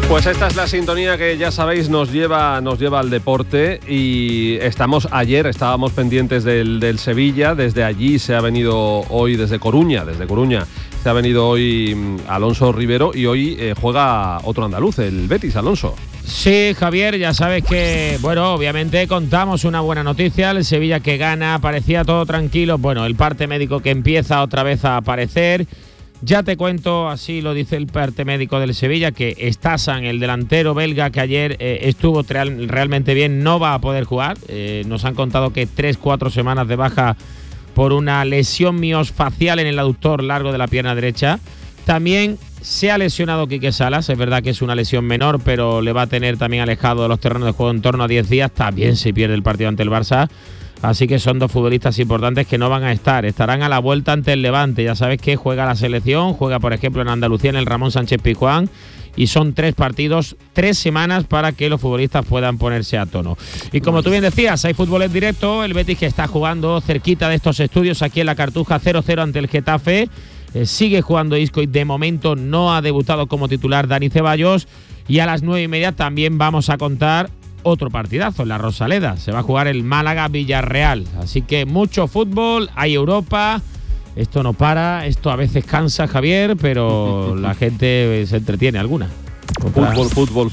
Pues esta es la sintonía que ya sabéis nos lleva al deporte y estábamos pendientes del Sevilla. Desde allí se ha venido hoy, desde Coruña se ha venido hoy Alonso Rivero y hoy juega otro andaluz, el Betis, Alonso. Sí, Javier, ya sabes que, bueno, obviamente contamos una buena noticia, el Sevilla que gana, parecía todo tranquilo, bueno, el parte médico que empieza otra vez a aparecer. Ya te cuento, así lo dice el parte médico del Sevilla, que Stasan, el delantero belga que ayer estuvo realmente bien, no va a poder jugar. Nos han contado que 3-4 semanas de baja por una lesión miosfacial en el aductor largo de la pierna derecha. También se ha lesionado Quique Salas, es verdad que es una lesión menor, pero le va a tener también alejado de los terrenos de juego en torno a 10 días. También se pierde el partido ante el Barça. Así que son dos futbolistas importantes que no van a estarán a la vuelta ante el Levante. Ya sabes que juega la selección, juega por ejemplo en Andalucía en el Ramón Sánchez Pizjuán y son 3 partidos, 3 semanas para que los futbolistas puedan ponerse a tono. Y como tú bien decías, hay fútbol en directo, el Betis que está jugando cerquita de estos estudios aquí en la Cartuja 0-0 ante el Getafe. Sigue jugando Isco y de momento no ha debutado como titular Dani Ceballos, y a las 9:30 también vamos a contar otro partidazo en la Rosaleda. Se va a jugar el Málaga-Villarreal. Así que mucho fútbol, hay Europa. Esto no para, esto a veces cansa, Javier, pero la gente se entretiene alguna. Fútbol.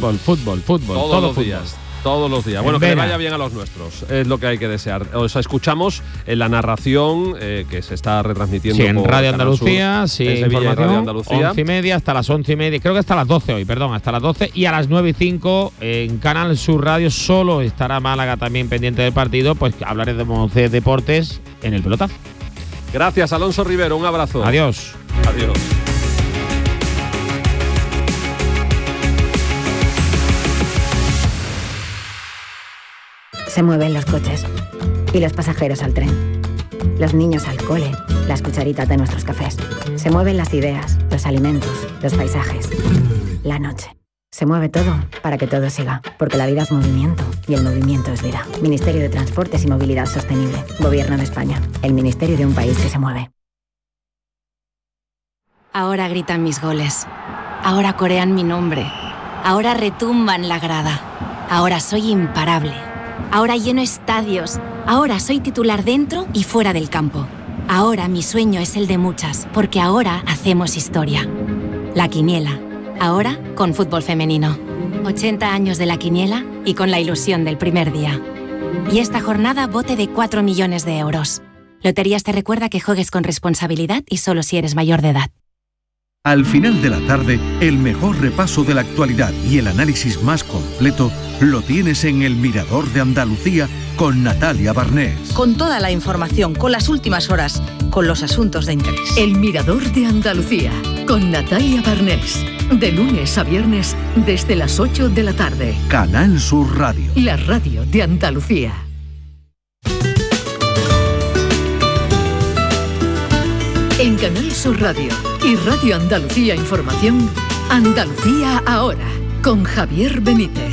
Todos los días. Bueno, que le vaya bien a los nuestros, es lo que hay que desear. O sea, escuchamos en la narración que se está retransmitiendo en Radio Andalucía, sí, en Sevilla, Radio Andalucía. 11:30 hasta las 11:30, creo que hasta las 12 hoy, hasta las 12, y a las 9:05 en Canal Sur Radio solo estará Málaga también pendiente del partido, pues hablaremos de deportes en el pelotazo. Gracias, Alonso Rivero, un abrazo. Adiós. Adiós. Se mueven los coches y los pasajeros al tren, los niños al cole, las cucharitas de nuestros cafés. Se mueven las ideas, los alimentos, los paisajes, la noche. Se mueve todo para que todo siga, porque la vida es movimiento y el movimiento es vida. Ministerio de Transportes y Movilidad Sostenible. Gobierno de España. El ministerio de un país que se mueve. Ahora gritan mis goles. Ahora corean mi nombre. Ahora retumban la grada. Ahora soy imparable. Ahora lleno estadios. Ahora soy titular dentro y fuera del campo. Ahora mi sueño es el de muchas, porque ahora hacemos historia. La Quiniela. Ahora con fútbol femenino. 80 años de La Quiniela y con la ilusión del primer día. Y esta jornada bote de 4 millones de euros. Loterías te recuerda que juegues con responsabilidad y solo si eres mayor de edad. Al final de la tarde, el mejor repaso de la actualidad y el análisis más completo lo tienes en El Mirador de Andalucía con Natalia Barnés. Con toda la información, con las últimas horas, con los asuntos de interés. El Mirador de Andalucía con Natalia Barnés. De lunes a viernes desde las 8 de la tarde. Canal Sur Radio. La radio de Andalucía. En Canal Sur Radio y Radio Andalucía Información, Andalucía Ahora, con Javier Benítez.